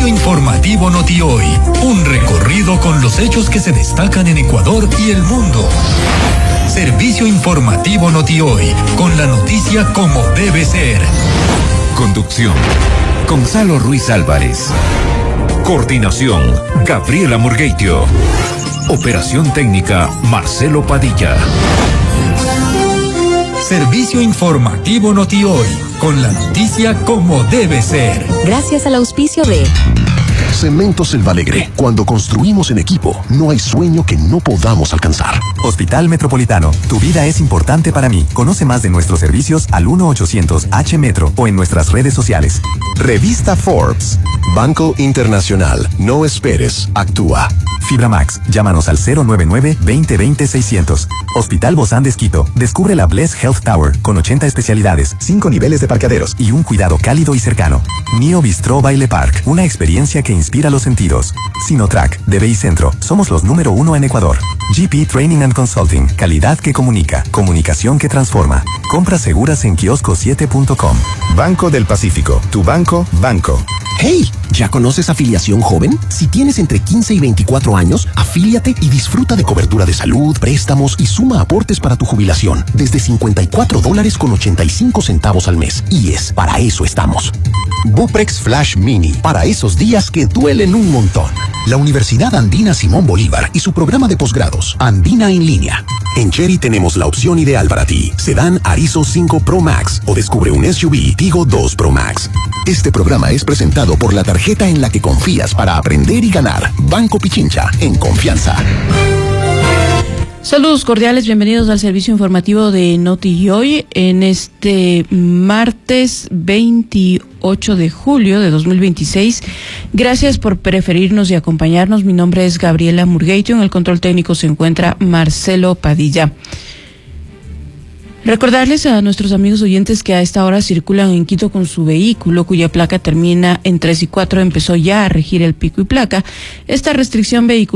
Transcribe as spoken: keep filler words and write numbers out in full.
informativo Noti Hoy, un recorrido con los hechos que se destacan en Ecuador y el mundo. Servicio informativo Noti Hoy, con la noticia como debe ser. Conducción: Gonzalo Ruiz Álvarez. Coordinación: Gabriela Murgueitio. Operación técnica: Marcelo Padilla. Servicio informativo Noti Hoy, con la noticia como debe ser. Gracias al auspicio de Cementos Selvalegre. Cuando construimos en equipo, no hay sueño que no podamos alcanzar. Hospital Metropolitano. Tu vida es importante para mí. Conoce más de nuestros servicios al uno ochocientos H Metro o en nuestras redes sociales. Revista Forbes. Banco Internacional. No esperes. Actúa. Fibra Max. Llámanos al cero nueve nueve, veinte veinte, seiscientos. Hospital Bozán de Esquito. Descubre la Bless Health Tower con ochenta especialidades, cinco niveles de parqueaderos y un cuidado cálido y cercano. Nio Bistro Baile Park. Una experiencia que inspira los sentidos. Sinotrack. D B I Centro. Somos los número uno en Ecuador. G P Training and Consulting. Calidad que comunica. Comunicación que transforma. Compras seguras en kiosco siete punto com. Banco del Pacífico. Tu banco, banco. Hey, ¿ya conoces Afiliación Joven? Si tienes entre quince y veinticuatro años, afíliate y disfruta de cobertura de salud, préstamos y suma aportes para tu jubilación desde cincuenta y cuatro dólares con ochenta y cinco centavos al mes. Y es, para eso estamos. Buprex Flash Mini, para esos días que duelen un montón. La Universidad Andina Simón Bolívar y su programa de posgrados, Andina en línea. En Chery tenemos la opción ideal para ti. Sedán Arizo cinco Pro Max o descubre un S U V Tigo dos Pro Max. Este programa es presentado por la tarjeta en la que confías para aprender y ganar. Banco Pichincha, en confianza. Saludos cordiales, bienvenidos al servicio informativo de Noti Hoy en este martes veintiocho de julio de dos mil veintiséis. Gracias por preferirnos y acompañarnos. Mi nombre es Gabriela Murgueitio. En el control técnico se encuentra Marcelo Padilla. Recordarles a nuestros amigos oyentes que a esta hora circulan en Quito con su vehículo cuya placa termina en tres y cuatro. Empezó ya a regir el pico y placa. Esta restricción vehicular